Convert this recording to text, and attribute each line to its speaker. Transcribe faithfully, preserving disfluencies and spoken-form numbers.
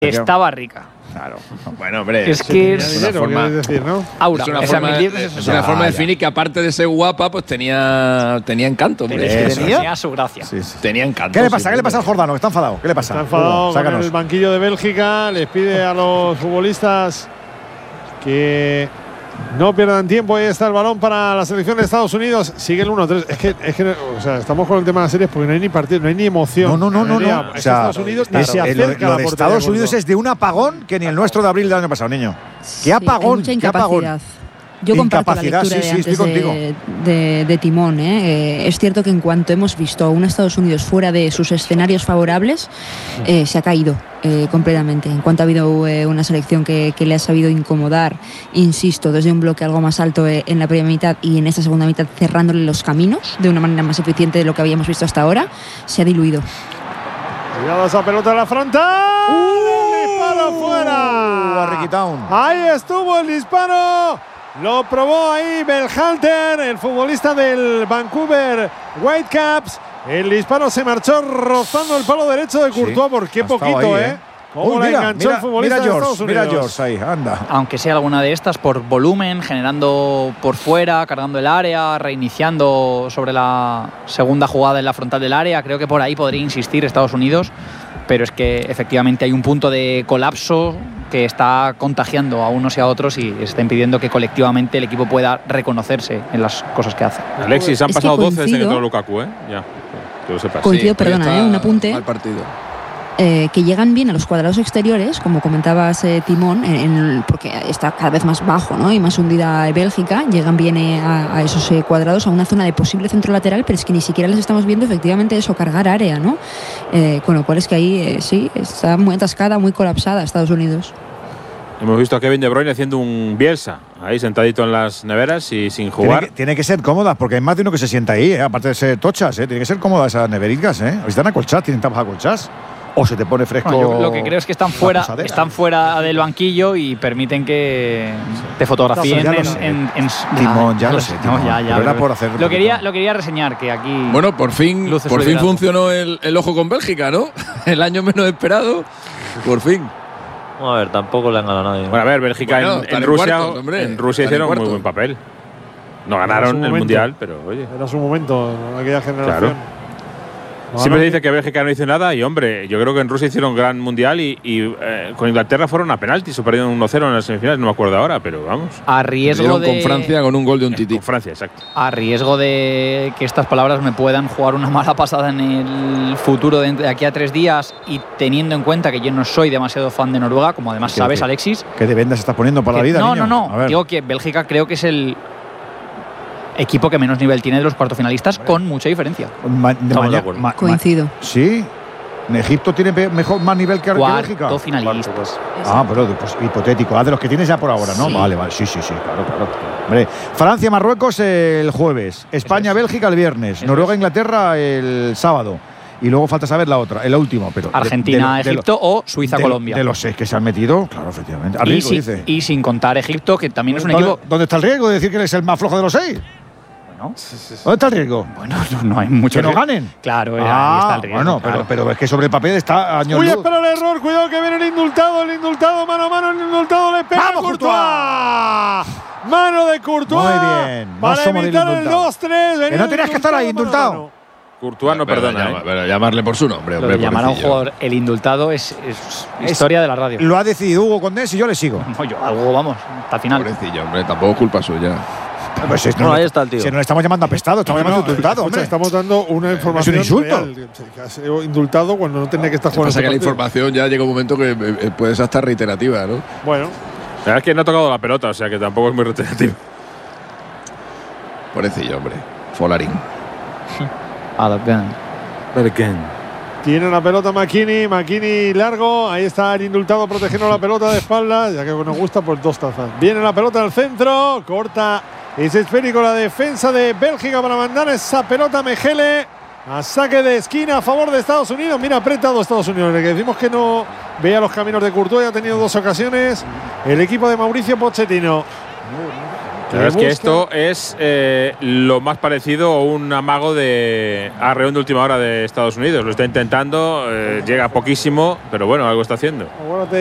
Speaker 1: Estaba rica.
Speaker 2: Claro. Bueno, hombre,
Speaker 1: es que es
Speaker 2: una forma,
Speaker 3: decir, ¿no?
Speaker 2: Aura. Es una forma, de, es es una forma de definir que aparte de ser guapa, pues tenía tenía encanto.
Speaker 1: Hombre. Es que tenía, tenía su gracia.
Speaker 2: Sí, sí. Tenía encanto.
Speaker 4: ¿Qué le pasa? ¿Qué le pasa al Jordano? Está enfadado. ¿Qué le pasa?
Speaker 3: Está enfadado
Speaker 4: Hugo,
Speaker 3: con el banquillo de Bélgica. Les pide a los futbolistas que no pierdan tiempo. Ahí está el balón para la selección de Estados Unidos. Sigue el uno tres. Es que, es que o sea, estamos con el tema de las series porque no hay ni partido, no hay ni emoción.
Speaker 4: No, no, no, no. no.
Speaker 3: O sea, Estados Unidos ni se acerca
Speaker 4: lo, lo
Speaker 3: a la
Speaker 4: de Estados Unidos es de un apagón que ni el nuestro de abril del año pasado, niño.
Speaker 5: Sí,
Speaker 4: ¿Qué apagón?
Speaker 5: Hay mucha
Speaker 4: ¿Qué apagón?
Speaker 5: Yo comparto la lectura
Speaker 4: sí,
Speaker 5: de
Speaker 4: sí,
Speaker 5: antes de, de, de Timón. ¿eh? Eh, es cierto que en cuanto hemos visto a un Estados Unidos fuera de sus escenarios favorables, eh, se ha caído eh, completamente. En cuanto ha habido eh, una selección que, que le ha sabido incomodar, insisto, desde un bloque algo más alto eh, en la primera mitad y en esta segunda mitad cerrándole los caminos de una manera más eficiente de lo que habíamos visto hasta ahora, se ha diluido.
Speaker 3: Cuidado esa pelota a la frontal. ¡Uh! ¡El disparo fuera! Ahí estuvo el disparo. Lo probó ahí Berhalter, el futbolista del Vancouver Whitecaps. El disparo se marchó rozando el palo derecho de Courtois. Sí, por qué poquito, ahí, ¿eh? ¿eh? ¿Cómo
Speaker 4: Uy,
Speaker 3: la
Speaker 4: mira,
Speaker 3: enganchó
Speaker 4: mira,
Speaker 3: el futbolista
Speaker 4: mira
Speaker 3: de
Speaker 4: George,
Speaker 3: Estados Unidos?
Speaker 4: Mira George ahí, anda.
Speaker 1: Aunque sea alguna de estas, por volumen, generando por fuera, cargando el área, reiniciando sobre la segunda jugada en la frontal del área, creo que por ahí podría insistir Estados Unidos. Pero es que efectivamente hay un punto de colapso que está contagiando a unos y a otros y está impidiendo que colectivamente el equipo pueda reconocerse en las cosas que hace.
Speaker 6: Alexis, han
Speaker 5: es
Speaker 6: pasado
Speaker 5: coincido,
Speaker 6: doce desde que entró Lukaku, ¿eh? Ya, que lo sepas.
Speaker 5: Coincido,
Speaker 2: sí,
Speaker 5: perdona, ¿eh? Un apunte.
Speaker 2: Mal partido.
Speaker 5: Eh, que llegan bien a los cuadrados exteriores, como comentabas eh, Timón, en, en el, porque está cada vez más bajo, ¿no? Y más hundida Bélgica, llegan bien eh, a, a esos eh, cuadrados, a una zona de posible centro lateral, pero es que ni siquiera les estamos viendo efectivamente eso, cargar área, ¿no? Eh, con lo cual es que ahí eh, sí, está muy atascada, muy colapsada Estados Unidos.
Speaker 6: Hemos visto a Kevin De Bruyne haciendo un Bielsa, ahí sentadito en las neveras y sin jugar.
Speaker 4: Tiene que, tiene que ser cómodas, porque hay más de uno que se sienta ahí, ¿eh? Aparte de ser tochas, ¿eh? Tiene que ser cómodas esas neveritas, ¿eh? Están acolchadas, tienen tapas acolchadas. O se te pone fresco.
Speaker 1: Bueno, yo lo que creo es que están fuera, están fuera del banquillo y permiten que te fotografíen
Speaker 4: no,
Speaker 1: en,
Speaker 4: sé.
Speaker 1: en, en,
Speaker 4: Timón, ya, ya lo sé.
Speaker 1: No,
Speaker 4: Timón,
Speaker 1: ya, ya,
Speaker 4: pero era por hacer
Speaker 1: lo quería, lo quería reseñar que aquí.
Speaker 2: Bueno, por fin, por fin funcionó el, el ojo con Bélgica, ¿no? El año menos esperado, por fin.
Speaker 7: A ver, tampoco le han ganado a nadie.
Speaker 6: Bueno, a ver, Bélgica bueno, en, en Rusia, cuartos, hombre, en Rusia hicieron muy buen papel. No ganaron el mundial, pero oye.
Speaker 3: Era su momento, aquella generación.
Speaker 6: Claro. Siempre se dice que Bélgica no hizo nada y, hombre, yo creo que en Rusia hicieron un gran mundial y, y eh, con Inglaterra fueron a penaltis o perdieron uno cero en las semifinales, no me acuerdo ahora, pero vamos.
Speaker 1: A riesgo de…
Speaker 2: con Francia con un gol de un tití.
Speaker 6: Con Francia, exacto.
Speaker 1: A riesgo de que estas palabras me puedan jugar una mala pasada en el futuro de aquí a tres días y teniendo en cuenta que yo no soy demasiado fan de Noruega, como además sabes,
Speaker 4: ¿Qué,
Speaker 1: Alexis.
Speaker 4: ¿Qué de vendas estás poniendo para
Speaker 1: que,
Speaker 4: la vida,
Speaker 1: No,
Speaker 4: niño?
Speaker 1: no, no. Digo que Bélgica creo que es el equipo que menos nivel tiene de los cuartos finalistas, con mucha diferencia.
Speaker 4: Ma, de mañana, ma,
Speaker 5: Coincido.
Speaker 4: Sí. ¿Egipto tiene mejor, más nivel que
Speaker 1: Cuarto
Speaker 4: Bélgica?
Speaker 1: Cuarto finalista.
Speaker 4: Ah, pero pues, hipotético. Ah, de los que tienes ya por ahora, ¿no?
Speaker 1: Sí.
Speaker 4: Vale, vale. Sí, sí, sí. Claro, claro. Hombre, Francia, Marruecos el jueves. España, Bélgica el viernes. Noruega, Inglaterra el sábado. Y luego falta saber la otra, la última. Pero
Speaker 1: Argentina, de, de, de Egipto lo, o Suiza,
Speaker 4: de,
Speaker 1: Colombia.
Speaker 4: De los seis que se han metido, claro, efectivamente. A
Speaker 1: y,
Speaker 4: riesgo,
Speaker 1: si,
Speaker 4: dice.
Speaker 1: y sin contar Egipto, que también es un
Speaker 4: ¿Dónde,
Speaker 1: equipo…
Speaker 4: ¿Dónde está el riesgo de decir que eres el más flojo de los seis?
Speaker 1: Bueno,
Speaker 4: ¿dónde está el riesgo?
Speaker 1: Bueno, no, no hay mucho
Speaker 4: ¿Que no
Speaker 1: riesgo.
Speaker 4: ganen?
Speaker 1: Claro,
Speaker 4: ah,
Speaker 1: ahí está el riesgo.
Speaker 4: Bueno,
Speaker 1: claro.
Speaker 4: pero, pero es que sobre el papel está años
Speaker 3: Uy,
Speaker 4: luz.
Speaker 3: espera el error, cuidado que viene el indultado, el indultado, mano a mano, el indultado le pega a Courtois. Mano de Courtois.
Speaker 4: Muy bien.
Speaker 3: Para evitar el dos tres.
Speaker 4: Que no tenías que estar ahí, indultado.
Speaker 6: Courtois no
Speaker 2: pero,
Speaker 6: perdona,
Speaker 2: pero,
Speaker 6: ¿eh?
Speaker 2: pero llamarle por su nombre, hombre.
Speaker 1: Lo de llamar a un jugador el indultado es, es, es historia de la radio.
Speaker 4: Lo ha decidido Hugo Condés y yo le sigo.
Speaker 1: No, yo algo, vamos, hasta el final.
Speaker 2: Pobrecillo, hombre, tampoco es culpa suya.
Speaker 4: Pues si
Speaker 7: no,
Speaker 4: no,
Speaker 7: ahí está el tío.
Speaker 4: Si no le estamos llamando apestado, estamos no, llamando
Speaker 3: no,
Speaker 4: indultado, hombre.
Speaker 3: Estamos dando una información
Speaker 4: es un insulto.
Speaker 3: real. Que ha sido indultado cuando no tenía que estar jugando.
Speaker 2: Pasa que la información ya llega un momento que eh, puede ser hasta reiterativa, ¿no?
Speaker 3: Bueno.
Speaker 6: La verdad es que no ha tocado la pelota, o sea que tampoco es muy reiterativo.
Speaker 2: Pobrecillo, hombre. Folarín.
Speaker 3: Tiene la pelota McKinney, McKinney largo, ahí está el indultado protegiendo la pelota de espaldas, ya que nos gusta pues dos tazas. Viene la pelota al centro, corta ese esférico la defensa de Bélgica para mandar esa pelota a Mejele a saque de esquina a favor de Estados Unidos. Mira, apretado Estados Unidos, le que decimos que no vea los caminos de Courtois, ha tenido dos ocasiones el equipo de Mauricio Pochettino.
Speaker 6: La verdad es que esto es eh, lo más parecido a un amago de arreón de última hora de Estados Unidos. Lo está intentando, eh, llega poquísimo, pero bueno, algo está haciendo.